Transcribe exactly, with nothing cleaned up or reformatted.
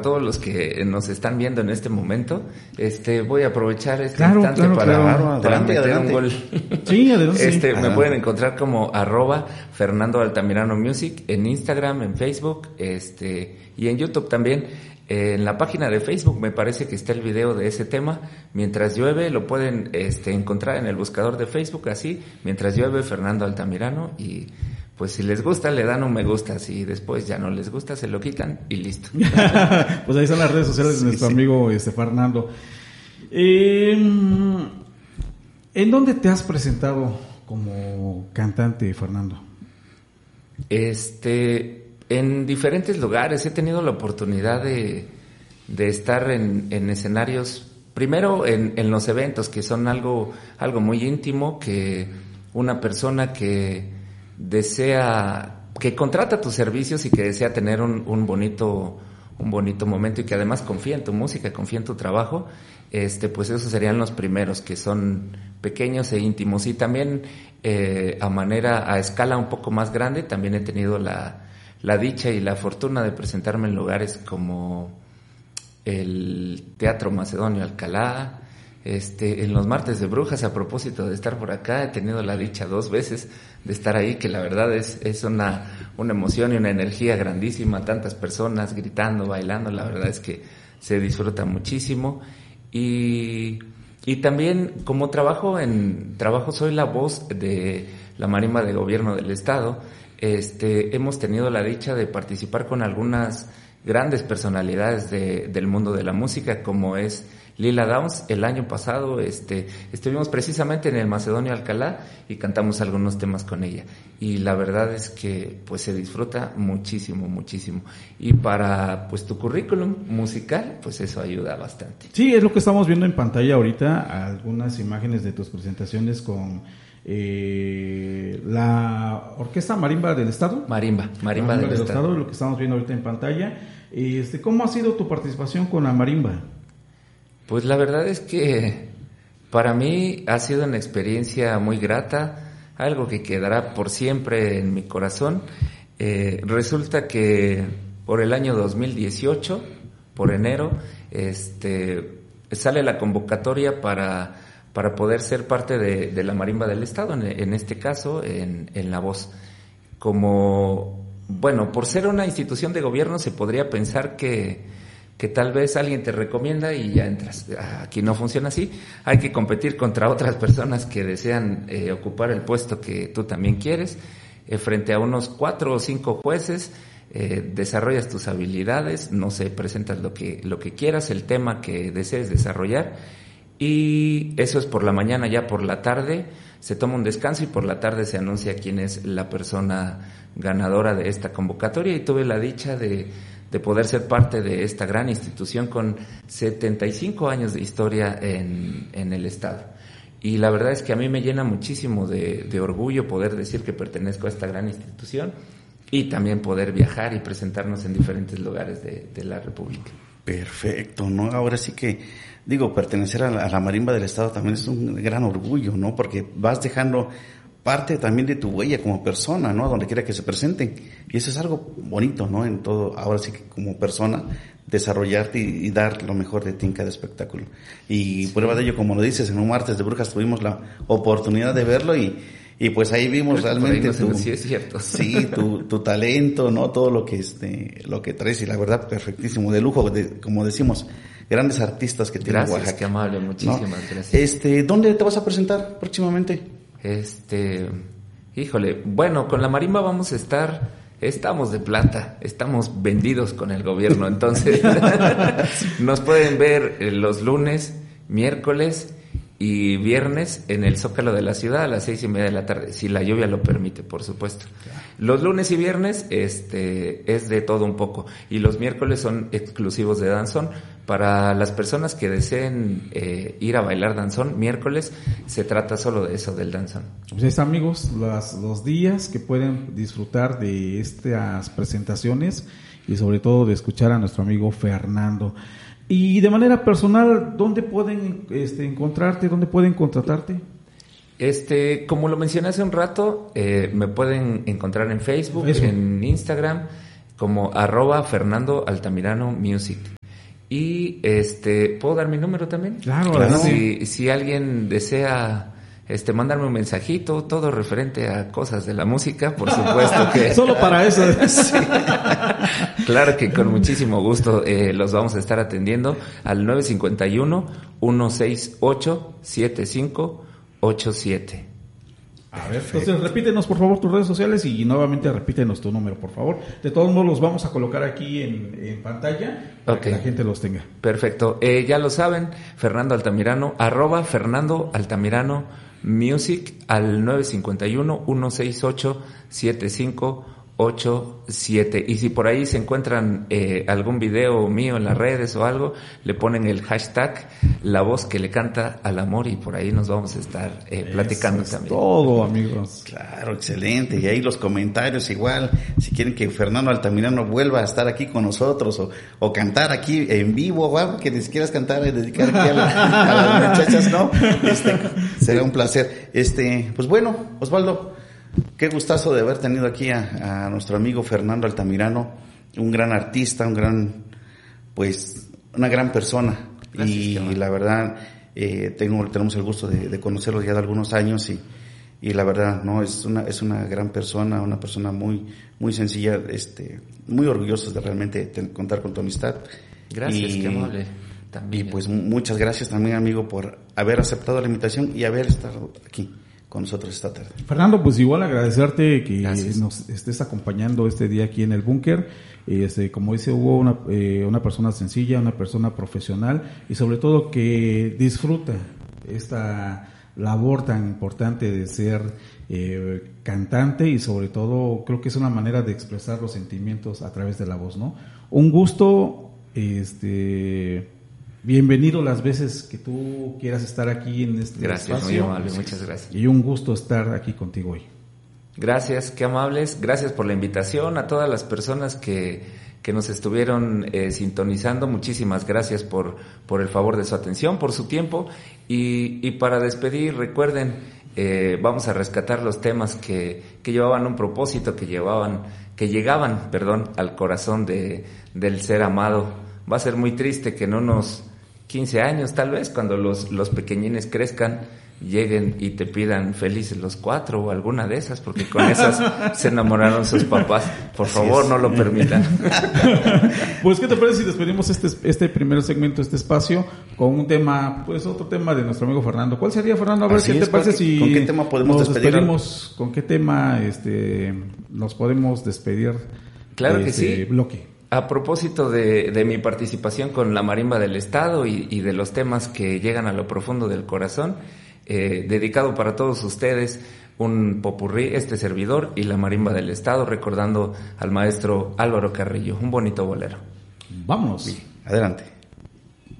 todos los que nos están viendo en este momento, este, voy a aprovechar este claro, instante claro, para, claro. para Adelante, meter adelante. un gol. Sí, adelante. Este, adelante. me pueden encontrar como arroba Fernando Altamirano Music en Instagram, en Facebook, este, y en YouTube también. En la página de Facebook me parece que está el video de ese tema. Mientras llueve, lo pueden este, encontrar en el buscador de Facebook, así, Mientras llueve, Fernando Altamirano, y pues si les gusta, le dan un me gusta, si después ya no les gusta, se lo quitan y listo. Pues ahí están las redes sociales de Sí, nuestro sí. amigo este Fernando. Eh, ¿En dónde te has presentado como cantante, Fernando? Este... En diferentes lugares he tenido la oportunidad de, de estar en, en escenarios, primero en, en los eventos, que son algo, algo muy íntimo, que una persona que desea, que contrata tus servicios y que desea tener un, un bonito, un bonito momento y que además confía en tu música, confía en tu trabajo, este, pues esos serían los primeros, que son pequeños e íntimos. Y también eh, a manera, a escala un poco más grande, también he tenido la la dicha y la fortuna de presentarme en lugares como el Teatro Macedonio Alcalá, este, en los Martes de Brujas. A propósito de estar por acá, he tenido la dicha dos veces de estar ahí, que la verdad es, es una, una emoción y una energía grandísima, tantas personas gritando, bailando, la verdad es que se disfruta muchísimo. Y, y también como trabajo en, trabajo soy la voz de la Marimba de Gobierno del Estado. Este, hemos tenido la dicha de participar con algunas grandes personalidades de, del mundo de la música, como es Lila Downs. El año pasado este, estuvimos precisamente en el Macedonio Alcalá y cantamos algunos temas con ella. Y la verdad es que pues se disfruta muchísimo, muchísimo. Y para pues tu currículum musical, pues eso ayuda bastante. Sí, es lo que estamos viendo en pantalla ahorita, algunas imágenes de tus presentaciones con eh, la Orquesta Marimba del Estado. Marimba, Marimba, Marimba del, del Estado. Estado, lo que estamos viendo ahorita en pantalla. Este, ¿cómo ha sido tu participación con la Marimba? Pues la verdad es que para mí ha sido una experiencia muy grata, algo que quedará por siempre en mi corazón. Eh, resulta que por el año dos mil dieciocho, por enero, este, sale la convocatoria para, para poder ser parte de, de la Marimba del Estado, en, en este caso en, en La Voz. Como, bueno, por ser una institución de gobierno se podría pensar que que tal vez alguien te recomienda y ya entras. Aquí no funciona así. Hay que competir contra otras personas que desean eh, ocupar el puesto que tú también quieres. Eh, frente a unos cuatro o cinco jueces, eh, desarrollas tus habilidades, no sé, presentas lo que, lo que quieras, el tema que desees desarrollar. Y eso es por la mañana. Ya por la tarde se toma un descanso y por la tarde se anuncia quién es la persona ganadora de esta convocatoria. Y tuve la dicha de de poder ser parte de esta gran institución con setenta y cinco años de historia en, en el Estado. Y la verdad es que a mí me llena muchísimo de, de orgullo poder decir que pertenezco a esta gran institución y también poder viajar y presentarnos en diferentes lugares de, de la República. Perfecto, ¿no? Ahora sí que, digo, pertenecer a la, a la Marimba del Estado también es un gran orgullo, ¿no? Porque vas dejando parte también de tu huella como persona, ¿no? Donde quiera que se presenten. Y eso es algo bonito, ¿no? En todo, ahora sí que como persona, desarrollarte y, y dar lo mejor de ti en cada espectáculo. Y sí. Prueba de ello, como lo dices, en un Martes de Brujas tuvimos la oportunidad de verlo y, y pues ahí vimos realmente ahí no tu, sí, es cierto. Sí, tu, tu talento, ¿no? Todo lo que este, lo que traes y la verdad, perfectísimo, de lujo, de, como decimos, grandes artistas que tiene Oaxaca. Gracias, qué amable, muchísimas ¿no? gracias. Este, ¿dónde te vas a presentar próximamente? Este, híjole, bueno, con la Marimba vamos a estar, estamos de plata, estamos vendidos con el gobierno, entonces nos pueden ver los lunes, miércoles y viernes en el Zócalo de la ciudad a las seis y media de la tarde, si la lluvia lo permite, por supuesto. Los lunes y viernes este es de todo un poco y los miércoles son exclusivos de danzón. Para las personas que deseen eh, ir a bailar danzón, miércoles se trata solo de eso, del danzón. Pues ahí están, amigos, las, los días que pueden disfrutar de estas presentaciones y sobre todo de escuchar a nuestro amigo Fernando. Y de manera personal, ¿dónde pueden este, encontrarte? ¿Dónde pueden contratarte? Este, como lo mencioné hace un rato, eh, me pueden encontrar en Facebook, Facebook, en Instagram. como arroba Fernando Altamirano Music. Y este, ¿puedo dar mi número también? Claro, claro. Si, si alguien desea este mandarme un mensajito, todo referente a cosas de la música, por supuesto que... Solo para eso. Sí. Claro que con muchísimo gusto eh, los vamos a estar atendiendo al nueve cinco uno, uno seis ocho, siete cinco ocho siete. A ver, entonces repítenos por favor tus redes sociales y nuevamente repítenos tu número, por favor. De todos modos los vamos a colocar aquí en, en pantalla para okay. que la gente los tenga. Perfecto, eh, ya lo saben, Fernando Altamirano, arroba Fernando Altamirano Music al nueve cinco uno, uno seis ocho, siete cinco ocho siete. Y si por ahí se encuentran eh, algún video mío en las redes o algo, le ponen el hashtag La Voz que le canta al amor y por ahí nos vamos a estar eh, platicando es también. Todo, amigos. Claro, excelente. Y ahí los comentarios igual, si quieren que Fernando Altamirano vuelva a estar aquí con nosotros o, o cantar aquí en vivo o algo que les quieras cantar y dedicar aquí a, la, a las muchachas, ¿no? Este, será un placer. Este, pues bueno, Osvaldo, qué gustazo de haber tenido aquí a, a nuestro amigo Fernando Altamirano, un gran artista, un gran, pues, una gran persona. Gracias, y la verdad, eh, tengo, tenemos el gusto de, de conocerlo ya de algunos años y, y la verdad, no, es una, es una gran persona, una persona muy, muy sencilla, este, muy orgullosos de realmente ten, contar con tu amistad. Gracias, y, qué amable. También. Y pues muchas gracias también, amigo, por haber aceptado la invitación y haber estado aquí con nosotros esta tarde. Fernando, pues igual agradecerte que Gracias. Nos estés acompañando este día aquí en el búnker. Este, como dice Hugo, una, eh, una persona sencilla, una persona profesional y sobre todo que disfruta esta labor tan importante de ser eh, cantante y sobre todo creo que es una manera de expresar los sentimientos a través de la voz, ¿no? Un gusto, este... bienvenido las veces que tú quieras estar aquí en este gracias, espacio. Muy amable, muchas gracias. Y un gusto estar aquí contigo hoy. Gracias, qué amables. Gracias por la invitación a todas las personas que, que nos estuvieron eh, sintonizando. Muchísimas gracias por, por el favor de su atención, por su tiempo. Y, y para despedir, recuerden, eh, vamos a rescatar los temas que, que llevaban un propósito, que llevaban, que llegaban, perdón, al corazón de, del ser amado. Va a ser muy triste que en unos quince años tal vez, cuando los, los pequeñines crezcan, lleguen y te pidan felices los cuatro o alguna de esas, porque con esas se enamoraron sus papás. Por Así favor, es. No lo permitan. Pues, ¿qué te parece si despedimos este, este primer segmento, este espacio, con un tema, pues otro tema de nuestro amigo Fernando? ¿Cuál sería, Fernando? A ver, Así ¿qué es, te parece ¿con si ¿con qué tema podemos nos despedir? despedimos? ¿Con qué tema este, nos podemos despedir? Claro de que este sí. bloque? A propósito de, de mi participación con la Marimba del Estado y, y de los temas que llegan a lo profundo del corazón, eh, dedicado para todos ustedes un popurrí, este servidor y la Marimba del Estado, recordando al maestro Álvaro Carrillo, un bonito bolero. Vámonos. Sí, adelante.